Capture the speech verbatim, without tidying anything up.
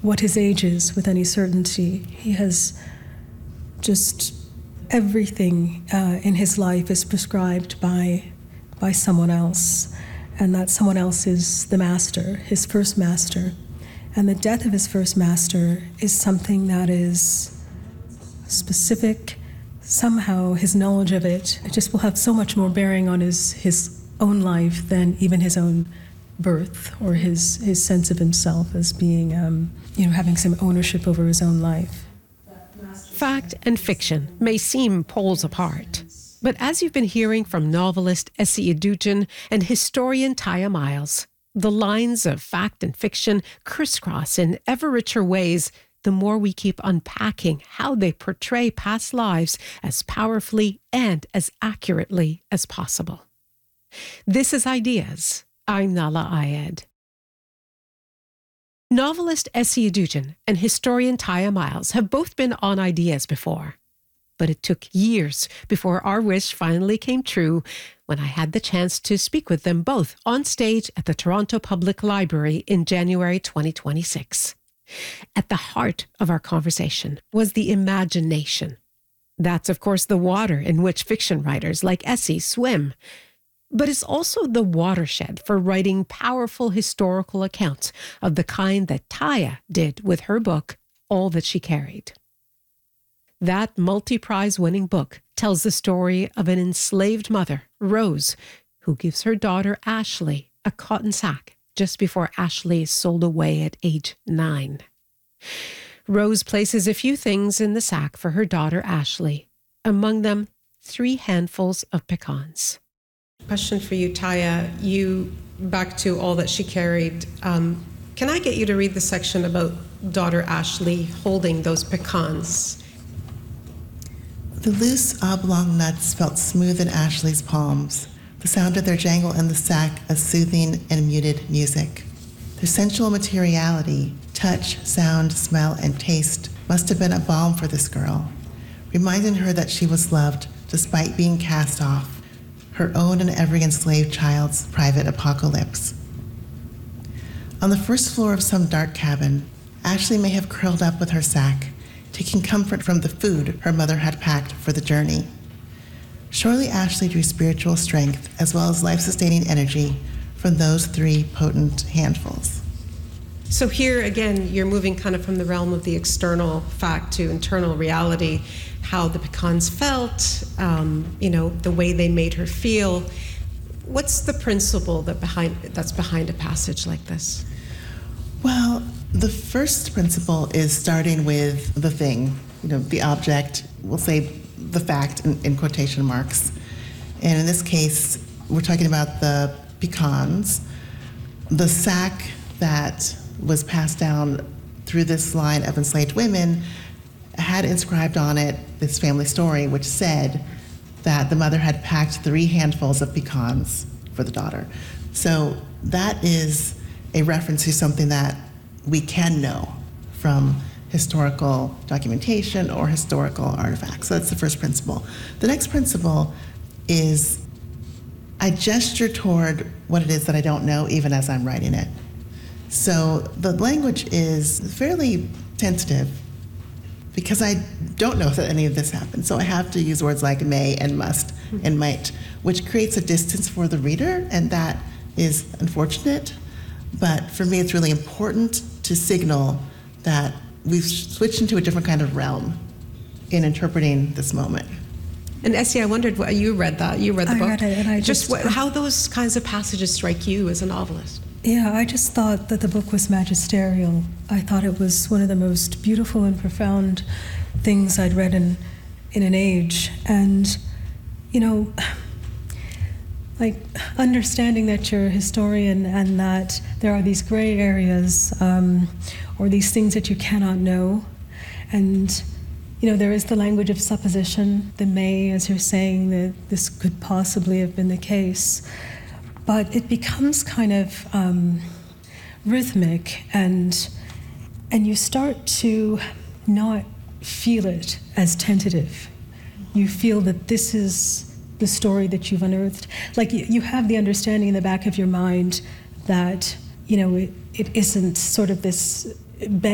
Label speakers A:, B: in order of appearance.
A: what his age is with any certainty. He has just everything uh, in his life is prescribed by by someone else, and that someone else is the master, his first master. And the death of his first master is something that is specific. Somehow his knowledge of it, it just will have so much more bearing on his, his own life than even his own birth or his, his sense of himself as being, um, you know, having some ownership over his own life.
B: Fact and fiction may seem poles apart, but as you've been hearing from novelist Essie Adugyan and historian Taya Miles, the lines of fact and fiction crisscross in ever richer ways the more we keep unpacking how they portray past lives as powerfully and as accurately as possible. This is Ideas. I'm Nahlah Ayed. Novelist Essie Adugyan and historian Taya Miles have both been on Ideas before. But it took years before our wish finally came true when I had the chance to speak with them both on stage at the Toronto Public Library in January twenty twenty-six. At the heart of our conversation was the imagination. That's, of course, the water in which fiction writers like Essie swim. But it's also the watershed for writing powerful historical accounts of the kind that Taya did with her book, All That She Carried. That multi-prize winning book tells the story of an enslaved mother, Rose, who gives her daughter Ashley a cotton sack just before Ashley is sold away at age nine. Rose places a few things in the sack for her daughter Ashley, among them three handfuls of pecans.
C: Question for you, Taya. You, back to All That She Carried, um, can I get you to read the section about daughter Ashley holding those pecans?
D: The loose oblong nuts felt smooth in Ashley's palms, the sound of their jangle in the sack a soothing and muted music. Their sensual materiality, touch, sound, smell, and taste must have been a balm for this girl, reminding her that she was loved despite being cast off, her own and every enslaved child's private apocalypse. On the first floor of some dark cabin, Ashley may have curled up with her sack, taking comfort from the food her mother had packed for the journey. Surely Ashley drew spiritual strength as well as life-sustaining energy from those three potent handfuls.
C: So here, again, you're moving kind of from the realm of the external fact to internal reality, how the pecans felt, um, you know, the way they made her feel. What's the principle that behind that's behind a passage like this?
D: Well, the first principle is starting with the thing, you know, the object, we'll say the fact in, in quotation marks. And in this case, we're talking about the pecans, the sack that was passed down through this line of enslaved women had inscribed on it this family story, which said that the mother had packed three handfuls of pecans for the daughter. So that is a reference to something that we can know from historical documentation or historical artifacts. So that's the first principle. The next principle is I gesture toward what it is that I don't know even as I'm writing it. So the language is fairly tentative because I don't know that any of this happened. So I have to use words like may and must and might, which creates a distance for the reader, and that is unfortunate. But for me, it's really important to signal that we've switched into a different kind of realm in interpreting this moment.
C: And Essie, I wondered, what, you read that, you read the
A: I
C: book.
A: read it, and I
C: just,
A: just
C: what, how those kinds of passages strike you as a novelist?
A: Yeah, I just thought that the book was magisterial. I thought it was one of the most beautiful and profound things I'd read in, in an age. And, you know, like understanding that you're a historian and that there are these gray areas um, or these things that you cannot know. And, you know, there is the language of supposition, the may, as you're saying, that this could possibly have been the case. But it becomes kind of um, rhythmic, and and you start to not feel it as tentative. You feel that this is the story that you've unearthed. Like you, you have the understanding in the back of your mind that, you know, it, it isn't sort of this